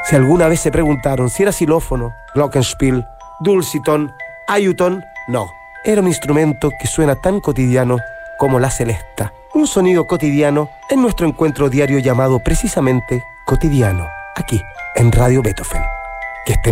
Si alguna vez se preguntaron si era xilófono, glockenspiel, dulciton, ayuton, no. Era un instrumento que suena tan cotidiano como la celesta. Un sonido cotidiano en nuestro encuentro diario llamado precisamente Cotidiano, aquí, en Radio Beethoven. Que estén